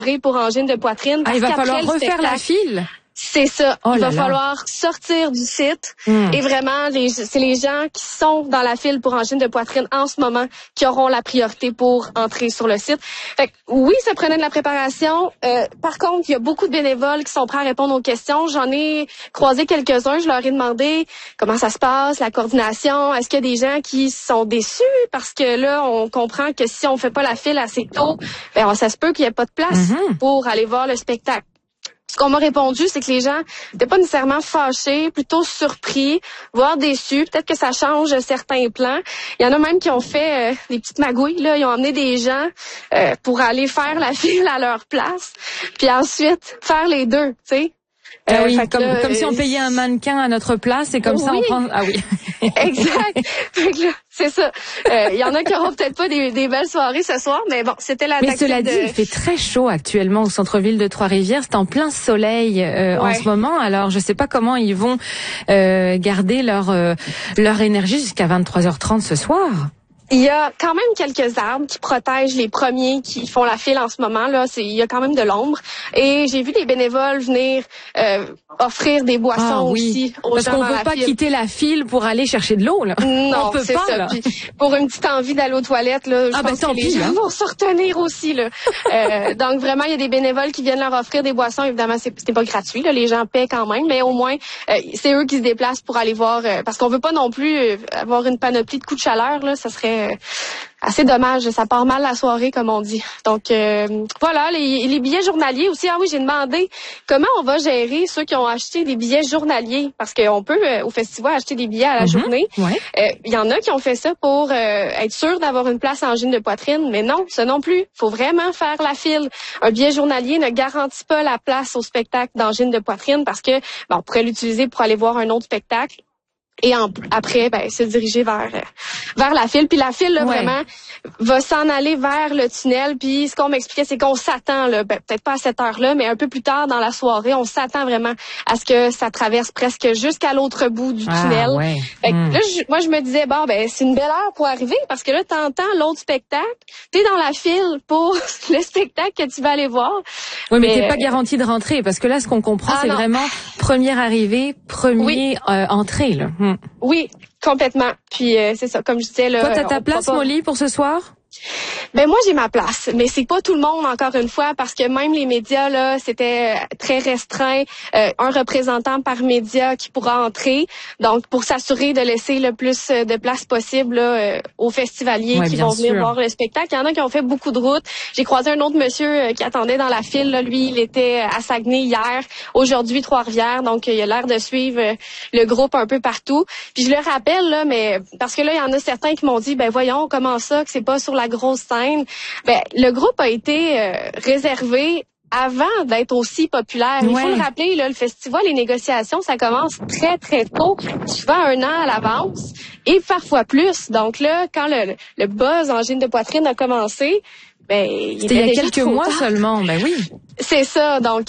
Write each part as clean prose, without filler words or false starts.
pour angine de poitrine. Il va falloir refaire la file. C'est ça. Il va falloir sortir du site et vraiment, c'est les gens qui sont dans la file pour angine de poitrine en ce moment qui auront la priorité pour entrer sur le site. Fait que, oui, ça prenait de la préparation. Par contre, il y a beaucoup de bénévoles qui sont prêts à répondre aux questions. J'en ai croisé quelques-uns. Je leur ai demandé comment ça se passe, la coordination. Est-ce qu'il y a des gens qui sont déçus parce que là, on comprend que si on fait pas la file assez tôt, ça se peut qu'il n'y ait pas de place pour aller voir le spectacle. Ce qu'on m'a répondu, c'est que les gens n'étaient pas nécessairement fâchés, plutôt surpris, voire déçus. Peut-être que ça change certains plans. Il y en a même qui ont fait des petites magouilles. Là. Ils ont emmené des gens pour aller faire la file à leur place, puis ensuite faire les deux, tu sais. Comme si on payait un mannequin à notre place et comme ça on prend... Ah oui. Exact. C'est ça. Il y en a qui auront peut-être pas des belles soirées ce soir, mais bon, c'était la tactique. Mais cela dit, il fait très chaud actuellement au centre-ville de Trois-Rivières. C'est en plein soleil en ce moment. Alors, je sais pas comment ils vont garder leur énergie jusqu'à 23h30 ce soir. Il y a quand même quelques arbres qui protègent les premiers qui font la file en ce moment. Là, il y a quand même de l'ombre. Et j'ai vu des bénévoles venir offrir des boissons aussi aux gens dans la file. Parce qu'on peut pas quitter la file pour aller chercher de l'eau, là. Non, on peut c'est pas, ça. là. Puis, pour une petite envie d'aller aux toilettes, là, je pense que les gens vont se retenir aussi, là. Donc vraiment, il y a des bénévoles qui viennent leur offrir des boissons. Évidemment, c'est pas gratuit, là. Les gens paient quand même, mais au moins, c'est eux qui se déplacent pour aller voir. Parce qu'on veut pas non plus avoir une panoplie de coups de chaleur, là. Ça serait assez dommage, ça part mal la soirée comme on dit. Donc voilà, les billets journaliers aussi. Ah oui, j'ai demandé comment on va gérer ceux qui ont acheté des billets journaliers parce qu'on peut au festival acheter des billets à la journée. Il y en a qui ont fait ça pour être sûr d'avoir une place en angine de poitrine, mais non, ça non plus. Faut vraiment faire la file. Un billet journalier ne garantit pas la place au spectacle d'angine de poitrine parce que on pourrait l'utiliser pour aller voir un autre spectacle. Et après, se diriger vers la file. Puis la file, là, vraiment, va s'en aller vers le tunnel. Puis ce qu'on m'expliquait, c'est qu'on s'attend, là, peut-être pas à cette heure-là, mais un peu plus tard dans la soirée, on s'attend vraiment à ce que ça traverse presque jusqu'à l'autre bout du tunnel. Fait que là, moi, je me disais, c'est une belle heure pour arriver parce que là, t'entends l'autre spectacle. T'es dans la file pour le spectacle que tu vas aller voir. Oui, mais t'es pas garanti de rentrer parce que là, ce qu'on comprend, c'est vraiment première arrivée, entrée, là. Oui, complètement. Puis c'est ça, comme je disais là. Toi, t'as ta place, Molly, pour ce soir? Moi j'ai ma place, mais c'est pas tout le monde encore une fois parce que même les médias là, c'était très restreint, un représentant par média qui pourra entrer. Donc pour s'assurer de laisser le plus de place possible là, aux festivaliers qui vont venir voir le spectacle. Il y en a qui ont fait beaucoup de routes. J'ai croisé un autre monsieur qui attendait dans la file là, lui, il était à Saguenay hier, aujourd'hui Trois-Rivières, donc il a l'air de suivre le groupe un peu partout. Puis je le rappelle là, mais parce que là il y en a certains qui m'ont dit voyons comment ça que c'est pas sur la grosse scène. Le groupe a été réservé avant d'être aussi populaire. Il faut le rappeler, là, le festival, les négociations, ça commence très, très tôt, souvent 1 an à l'avance, et parfois plus. Donc là, quand le buzz angine de poitrine a commencé, c'était il y a quelques mois seulement, oui. C'est ça, donc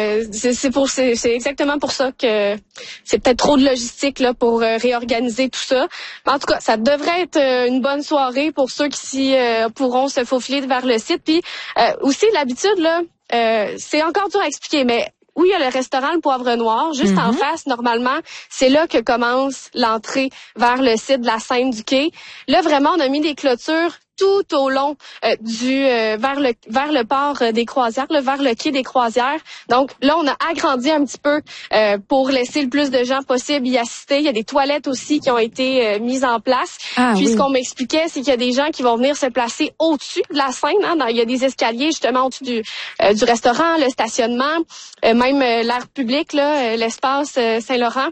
c'est exactement pour ça que c'est peut-être trop de logistique là pour réorganiser tout ça. Mais en tout cas, ça devrait être une bonne soirée pour ceux qui pourront se faufiler vers le site. Puis aussi l'habitude là, c'est encore dur à expliquer, mais oui, il y a le restaurant Le Poivre Noir, juste en face, normalement, c'est là que commence l'entrée vers le site de la scène du quai. Là, vraiment, on a mis des clôtures tout au long vers le port des croisières, vers le quai des croisières. Donc là, on a agrandi un petit peu pour laisser le plus de gens possible y assister. Il y a des toilettes aussi qui ont été mises en place. Puis ce qu'on m'expliquait, c'est qu'il y a des gens qui vont venir se placer au-dessus de la scène. Il y a des escaliers justement au-dessus du restaurant, le stationnement, même l'aire publique, là, l'espace Saint-Laurent.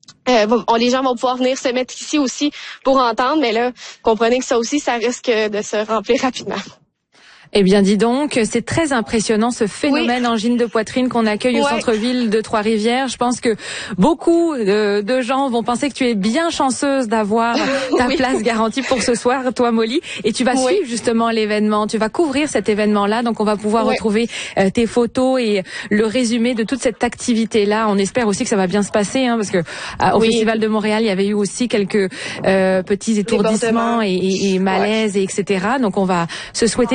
Les gens vont pouvoir venir se mettre ici aussi pour entendre, mais là, comprenez que ça aussi, ça risque de se remplir rapidement. Eh bien, dis donc, c'est très impressionnant ce phénomène angine de poitrine qu'on accueille au centre-ville de Trois-Rivières. Je pense que beaucoup de gens vont penser que tu es bien chanceuse d'avoir ta place garantie pour ce soir, toi, Molly. Et tu vas suivre justement l'événement. Tu vas couvrir cet événement-là. Donc, on va pouvoir retrouver tes photos et le résumé de toute cette activité-là. On espère aussi que ça va bien se passer, parce que au Festival de Montréal, il y avait eu aussi quelques petits étourdissements et malaises, etc. Donc, on va se souhaiter que tout se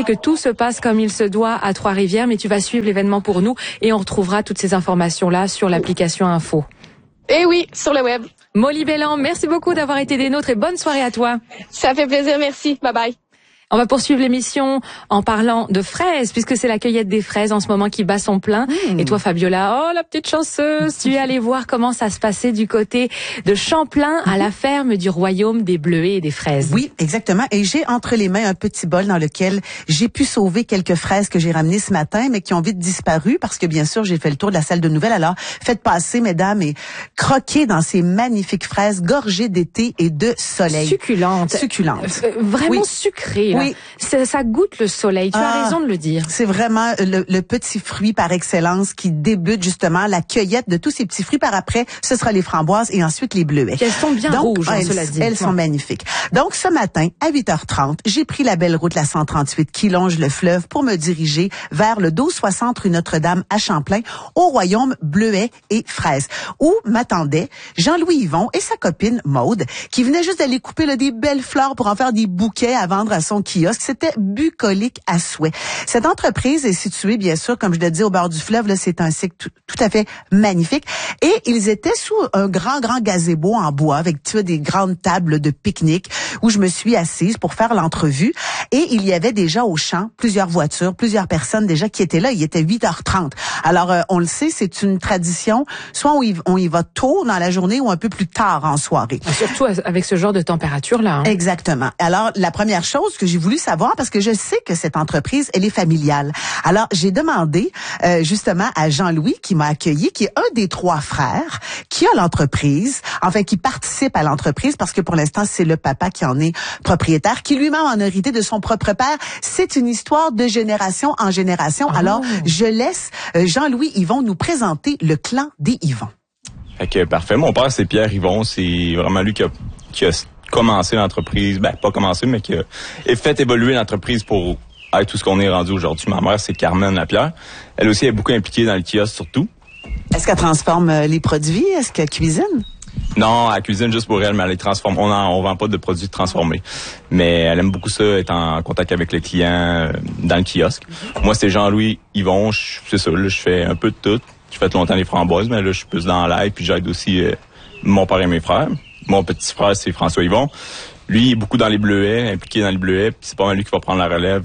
se passe comme il se doit à Trois-Rivières, mais tu vas suivre l'événement pour nous et on retrouvera toutes ces informations-là sur l'application Info. Eh oui, sur le web. Molly Belland, merci beaucoup d'avoir été des nôtres et bonne soirée à toi. Ça fait plaisir, merci. Bye bye. On va poursuivre l'émission en parlant de fraises, puisque c'est la cueillette des fraises en ce moment qui bat son plein. Et toi, Fabiola, oh la petite chanceuse, tu es allée voir comment ça se passait du côté de Champlain à la ferme du Royaume des Bleuets et des Fraises. Oui, exactement. Et j'ai entre les mains un petit bol dans lequel j'ai pu sauver quelques fraises que j'ai ramenées ce matin, mais qui ont vite disparu parce que bien sûr, j'ai fait le tour de la salle de nouvelles. Alors, faites passer, mesdames, et croquez dans ces magnifiques fraises gorgées d'été et de soleil. Succulentes. Vraiment sucrées. Oui. Ça goûte le soleil. Tu as raison de le dire. C'est vraiment le petit fruit par excellence qui débute justement la cueillette de tous ces petits fruits. Par après, ce sera les framboises et ensuite les bleuets. Puis elles sont bien rouges, cela dit. Elles sont magnifiques. Donc, ce matin, à 8h30, j'ai pris la belle route, la 138, qui longe le fleuve pour me diriger vers le 1260 rue Notre-Dame à Champlain, au Royaume Bleuets et Fraises, où m'attendaient Jean-Louis Yvon et sa copine Maude, qui venaient juste d'aller couper des belles fleurs pour en faire des bouquets à vendre à son kiosque. C'était bucolique à souhait. Cette entreprise est située, bien sûr, comme je l'ai dit, au bord du fleuve. Là, c'est un site tout à fait magnifique. Et ils étaient sous un grand gazebo en bois avec, tu vois, des grandes tables de pique-nique où je me suis assise pour faire l'entrevue. Et il y avait déjà au champ plusieurs voitures, plusieurs personnes déjà qui étaient là. Il était 8h30. Alors, on le sait, c'est une tradition. Soit on y va tôt dans la journée ou un peu plus tard en soirée. Surtout avec ce genre de température-là. Hein. Exactement. Alors, la première chose que j'ai voulu savoir, parce que je sais que cette entreprise, elle est familiale. Alors, j'ai demandé justement à Jean-Louis, qui m'a accueilli, qui est un des 3 frères, qui a l'entreprise, enfin qui participe à l'entreprise, parce que pour l'instant, c'est le papa qui en est propriétaire, qui lui-même en a hérité de son propre père. C'est une histoire de génération en génération. Alors, je laisse Jean-Louis Yvon nous présenter le clan des Yvon. Fait que parfait. Mon père, c'est Pierre Yvon. C'est vraiment lui qui a commencé l'entreprise. Ben, pas commencé, mais qui a fait évoluer l'entreprise pour être tout ce qu'on est rendu aujourd'hui. Ma mère, c'est Carmen Lapierre. Elle aussi est beaucoup impliquée dans le kiosque, surtout. Est-ce qu'elle transforme les produits? Est-ce qu'elle cuisine? Non, elle cuisine juste pour elle, mais elle les transforme. On vend pas de produits transformés. Mais elle aime beaucoup ça, être en contact avec les clients dans le kiosque. Moi, c'est Jean-Louis Yvon. C'est ça, là, je fais un peu de tout. Je fais longtemps les framboises, mais là, je suis plus dans l'ail, puis j'aide aussi mon père et mes frères. Mon petit frère, c'est François Yvon. Lui, il est beaucoup dans les bleuets, impliqué dans les bleuets, puis c'est pas mal lui qui va prendre la relève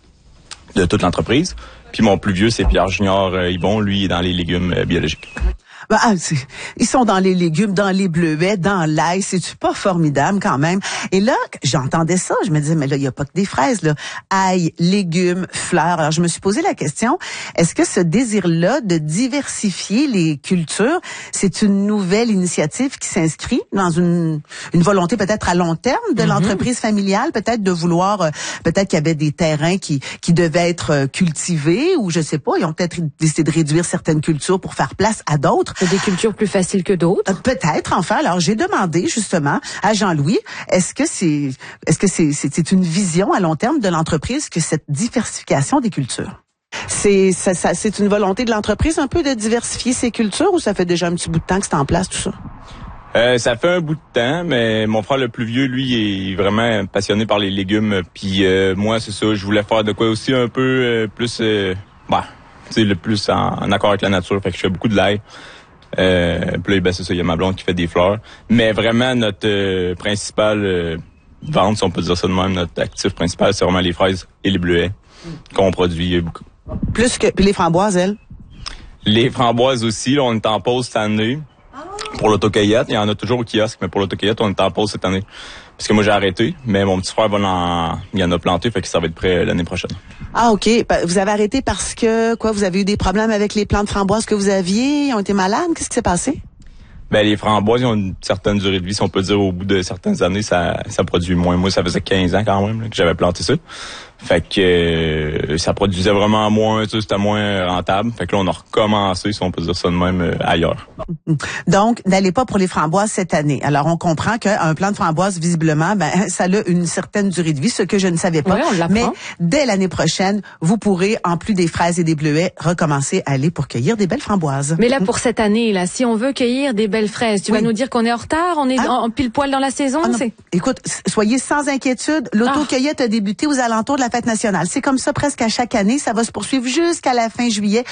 de toute l'entreprise. Puis mon plus vieux, c'est Pierre Junior Yvon. Lui, il est dans les légumes biologiques. Ils sont dans les légumes, dans les bleuets, dans l'ail. C'est-tu pas formidable quand même? Et là, j'entendais ça, je me disais, mais là, il n'y a pas que des fraises, là. Ail, légumes, fleurs. Alors, je me suis posé la question, est-ce que ce désir-là de diversifier les cultures, c'est une nouvelle initiative qui s'inscrit dans une volonté peut-être à long terme de l'entreprise familiale, peut-être de vouloir, peut-être qu'il y avait des terrains qui devaient être cultivés, ou je sais pas, ils ont peut-être décidé de réduire certaines cultures pour faire place à d'autres. Des cultures plus faciles que d'autres? Peut-être, enfin. Alors, j'ai demandé justement à Jean-Louis, est-ce que c'est une vision à long terme de l'entreprise que cette diversification des cultures? C'est une volonté de l'entreprise un peu de diversifier ses cultures, ou ça fait déjà un petit bout de temps que c'est en place, tout ça? Ça fait un bout de temps, mais mon frère le plus vieux, lui, est vraiment passionné par les légumes. Puis moi, c'est ça, je voulais faire de quoi aussi un peu plus, tu sais, le plus en accord avec la nature. Fait que je fais beaucoup de l'ail. Puis là, ben c'est ça, il y a ma blonde qui fait des fleurs. Mais vraiment, notre principale vente, si on peut dire ça de même, notre actif principal, c'est vraiment les fraises et les bleuets qu'on produit beaucoup. Puis les framboises, elles? Les framboises aussi, là, on est en pause cette année. Pour l'autocueillette, il y en a toujours au kiosque, mais pour l'autocueillette, on est en pause cette année. Parce que moi, j'ai arrêté, mais mon petit frère il en a planté, fait que ça va être prêt l'année prochaine. Ah, OK. Vous avez arrêté parce que, vous avez eu des problèmes avec les plants de framboises que vous aviez? Ils ont été malades? Qu'est-ce qui s'est passé? Ben, les framboises, ils ont une certaine durée de vie. Si on peut dire, au bout de certaines années, ça produit moins. Moi, ça faisait 15 ans quand même, là, que j'avais planté ça. Fait que ça produisait vraiment moins, tu sais, c'était moins rentable. Fait que là, on a recommencé, si on peut dire ça de même, ailleurs. Donc, n'allez pas pour les framboises cette année. Alors, on comprend qu'un plant de framboise, visiblement, ça a une certaine durée de vie, ce que je ne savais pas. Ouais, on l'apprend. Mais dès l'année prochaine, vous pourrez, en plus des fraises et des bleuets, recommencer à aller pour cueillir des belles framboises. Mais là, pour cette année, là, si on veut cueillir des belles fraises, tu vas nous dire qu'on est en retard, on est en pile poil dans la saison? Écoute, soyez sans inquiétude. L'autocueillette a débuté aux alentours de la la fête nationale. C'est comme ça presque à chaque année. Ça va se poursuivre jusqu'à la fin juillet.